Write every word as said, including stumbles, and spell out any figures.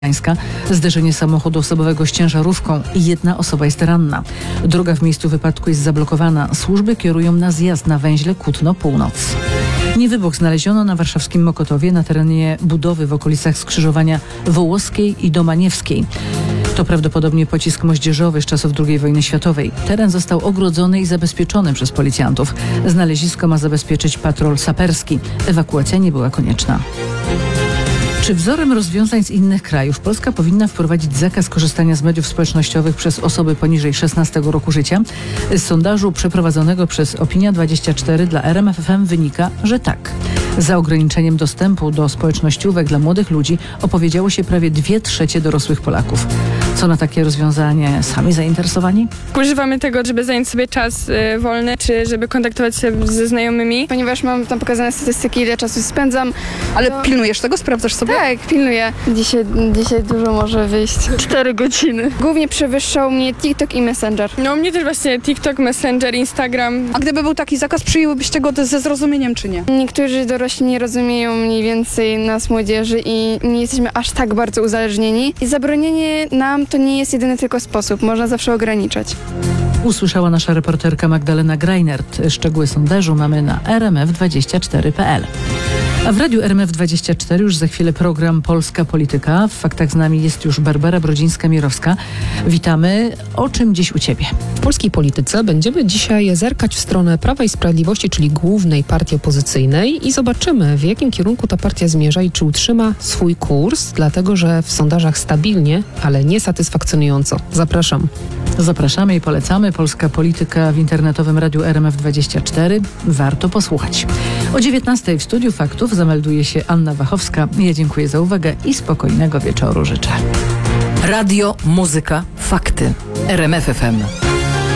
Zderzenie samochodu osobowego z ciężarówką i jedna osoba jest ranna. Droga w miejscu wypadku jest zablokowana. Służby kierują na zjazd na węźle Kutno-Północ. Niewybuch znaleziono na warszawskim Mokotowie na terenie budowy w okolicach skrzyżowania Wołoskiej i Domaniewskiej. To prawdopodobnie pocisk moździerzowy z czasów drugiej wojny światowej. Teren został ogrodzony i zabezpieczony przez policjantów. Znalezisko ma zabezpieczyć patrol saperski. Ewakuacja nie była konieczna. Czy wzorem rozwiązań z innych krajów Polska powinna wprowadzić zakaz korzystania z mediów społecznościowych przez osoby poniżej szesnastego roku życia? Z sondażu przeprowadzonego przez Opinia dwadzieścia cztery dla R M F F M wynika, że tak. Za ograniczeniem dostępu do społecznościówek dla młodych ludzi opowiedziało się prawie dwie trzecie dorosłych Polaków. Co na takie rozwiązanie sami zainteresowani? Używamy tego, żeby zająć sobie czas y, wolny, czy żeby kontaktować się ze znajomymi. Ponieważ mam tam pokazane statystyki, ile czasu spędzam. Ale to... pilnujesz tego? Sprawdzasz sobie? Tak, pilnuję. Dzisiaj, dzisiaj dużo może wyjść. Cztery godziny. Głównie przewyższał mnie TikTok i Messenger. No u mnie też właśnie TikTok, Messenger, Instagram. A gdyby był taki zakaz, przyjęłybyście go ze zrozumieniem, czy nie? Niektórzy dorośli nie rozumieją mniej więcej nas, młodzieży, i nie jesteśmy aż tak bardzo uzależnieni. I zabronienie nam to nie jest jedyny tylko sposób. Można zawsze ograniczać. Usłyszała nasza reporterka Magdalena Greinert. Szczegóły sondażu mamy na r m f dwadzieścia cztery kropka p l. A w Radiu R M F dwadzieścia cztery już za chwilę program Polska Polityka. W faktach z nami jest już Barbara Brodzińska-Mirowska. Witamy. O czym dziś u Ciebie? W polskiej polityce będziemy dzisiaj zerkać w stronę Prawa i Sprawiedliwości, czyli głównej partii opozycyjnej, i zobaczymy, w jakim kierunku ta partia zmierza i czy utrzyma swój kurs, dlatego że w sondażach stabilnie, ale nie satysfakcjonująco. Zapraszam. Zapraszamy i polecamy. Polska Polityka w internetowym Radiu R M F dwadzieścia cztery. Warto posłuchać. O dziewiętnastej w Studiu Faktów zamelduje się Anna Wachowska. Ja dziękuję za uwagę i spokojnego wieczoru życzę. Radio, muzyka, fakty. R M F F M.